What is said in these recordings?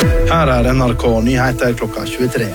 Her NRK Nyheter klokka 23.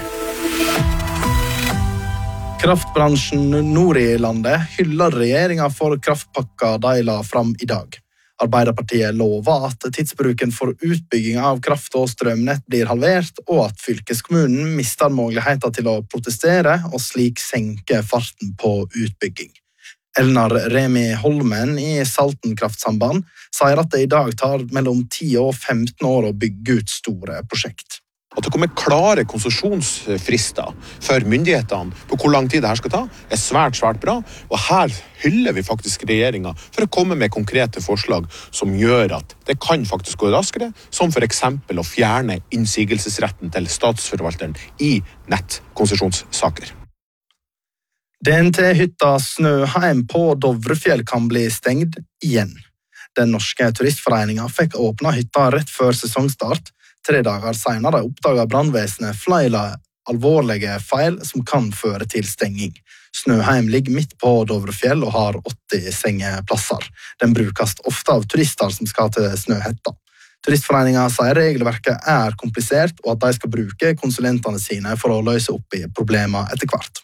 Kraftbransjen nord i landet hyller regjeringen for kraftpakka de la fram i dag. Arbeiderpartiet lover at tidsbruken for utbygging av kraft- og strømnett blir halvert, og at fylkeskommunen mister muligheten til å protestere og slik senke farten på utbygging. Elnar Remi Holmen i Salten kraftsamband sier at det i dag tar mellom 10 og 15 år å bygge ut store prosjekt. At det kommer klare konsesjonsfrister for myndighetene på hvor lang tid dette skal ta, svært bra. Og her hyller vi faktisk regjeringen for å komme med konkrete forslag som gjør at det kan faktisk gå raskere, som for eksempel å fjerne innsigelsesretten til statsforvalteren i nettkonsesjonssaker. DNT-hytta Snøheim på Dovrefjell kan bli stengt igjen. Den norske turistforeningen fikk åpna hytta rett før sesongstart. 3 dager senere oppdaget brannvesenet flere alvorlige feil som kan føre til stenging. Snøheim ligger midt på Dovrefjell og har 80 sengeplasser. Den brukes ofte av turister som skal til Snøhetta. Turistforeningen sier regelverket er komplisert, og at de skal bruke konsulentene sine for å løse opp i problemer etter hvert.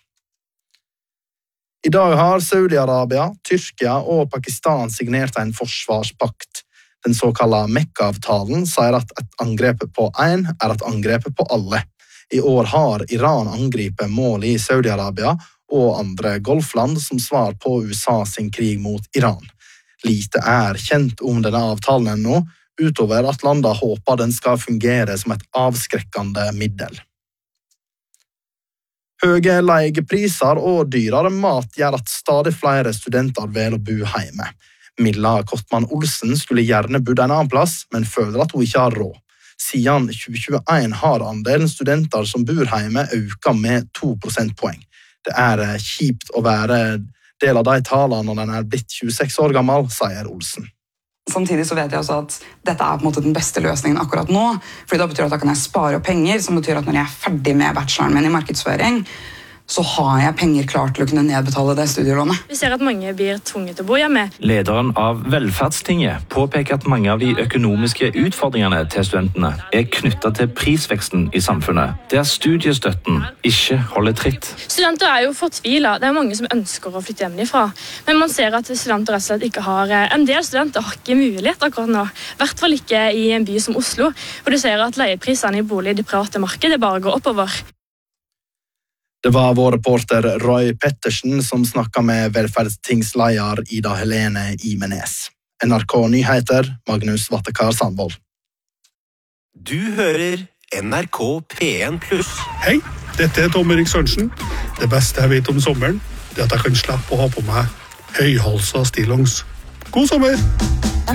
I dag har Saudi-Arabia, Tyrkia og Pakistan signert en forsvarspakt. Den såkalte Mekka-avtalen sier at et angrep på en er et angrep på alle. I år har Iran angrepet mål i Saudi-Arabia og andre golfland som svar på USA sin krig mot Iran. Lite er kjent om denne avtalen ennå, utover at landet håper den skal fungere som et avskrekkende middel. Høye leiepriser og dyrere mat gjør at stadig flere studenter velger å bo hjemme. Milla Kottmann Olsen skulle gjerne bodd en annen plass, men føler at hun ikke har råd. Siden 2021 har andelen studenter som bor hjemme økt med 2 prosentpoeng. Det er kjipt å være del av de tallene når den er blitt 26 år gammel, sier Olsen. Samtidig så vet jeg også at dette er på en måte den beste løsningen akkurat nå, fordi det betyr at da kan jeg spare penger, som betyr at når jeg er ferdig med bacheloren min i markedsføring, så har jeg penger klart til å kunne nedbetale det studielånet. Vi ser at mange blir tvunget til å bo hjemme. Lederen av Velferdstinget påpeker at mange av de økonomiske utfordringene til studentene er knyttet til prisveksten i samfunnet, der studiestøtten ikke holder tritt. Studenter er jo fortvilet. Det er mange som ønsker å flytte hjemmefra. Men man ser at studenter rett og slett ikke har, en del studenter har ikke mulighet akkurat nå. I hvert fall ikke i en by som Oslo, hvor du ser at leieprisene i bolig i det private markedet bare går oppover. Det var vår reporter Roy Pettersen som snakket med velferdstingsleier Ida Helene Imenes. NRK Nyheter, Magnus Vattekar Sandvold. Du hører NRK P1+. Hei, dette er Tom Erik Sørensen. Det beste jeg vet om sommeren, er at jeg kan slippe å ha på meg høyhalsa stillongs. God sommer!